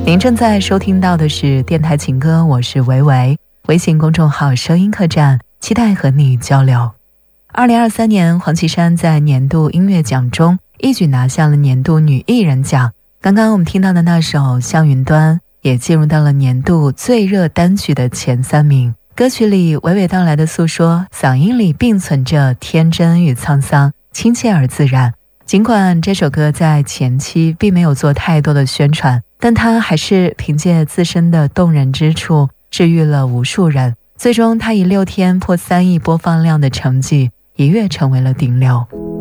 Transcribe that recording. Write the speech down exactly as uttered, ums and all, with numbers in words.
您正在收听到的是电台情歌，我是维维，微信公众号声音客栈，期待和你交流。二零二三年，黄绮珊在年度音乐奖中一举拿下了年度女艺人奖。刚刚我们听到的那首《向云端》也进入到了年度最热单曲的前三名。歌曲里娓娓道来的诉说，嗓音里并存着天真与沧桑，亲切而自然。尽管这首歌在前期并没有做太多的宣传，但它还是凭借自身的动人之处治愈了无数人。最终它以六天破三亿播放量的成绩一跃成为了顶流。